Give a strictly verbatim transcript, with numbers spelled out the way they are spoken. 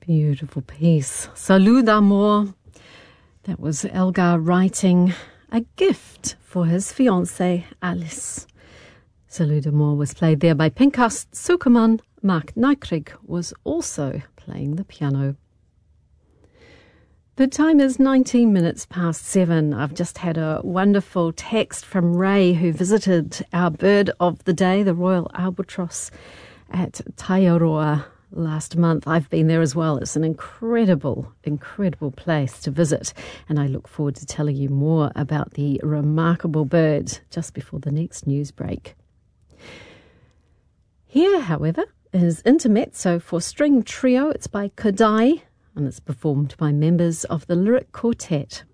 Beautiful piece. Salut d'amour. That was Elgar writing a gift for his fiancée, Alice. Salut d'amour was played there by Pinchas Zukerman. Mark Nykrig was also playing the piano. The time is nineteen minutes past seven. I've just had a wonderful text from Ray, who visited our bird of the day, the Royal Albatross, at Taiaroa last month. I've been there as well. It's an incredible, incredible place to visit, and I look forward to telling you more about the remarkable bird just before the next news break. Here, however, is Intermezzo for String Trio. It's by Kodai, and it's performed by members of the Lyric Quartet.